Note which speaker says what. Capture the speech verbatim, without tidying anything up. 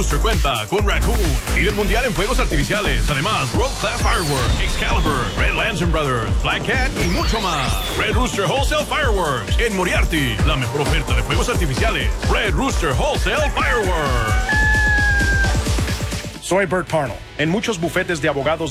Speaker 1: Rooster cuenta con Raccoon, líder mundial en fuegos artificiales. Además, World Class Fireworks, Excalibur, Red Lantern Brothers, Black Cat y mucho más. Red Rooster Wholesale Fireworks en Moriarty. La mejor oferta de fuegos artificiales. Red Rooster Wholesale Fireworks.
Speaker 2: Soy Bert Parnell. En muchos bufetes de abogados